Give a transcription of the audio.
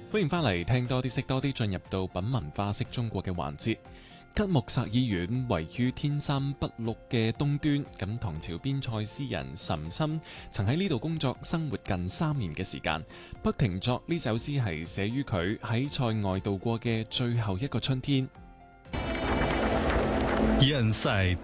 歡迎翻嚟聽多啲識多啲，進入到品文化識中國嘅環節。吉木薩醫院位於天山北麓嘅東端，咁唐朝邊塞詩人岑參曾喺呢度工作生活近3年嘅時間。不停作呢首詩係寫於佢喺塞外度過嘅最後一個春天。 堰塞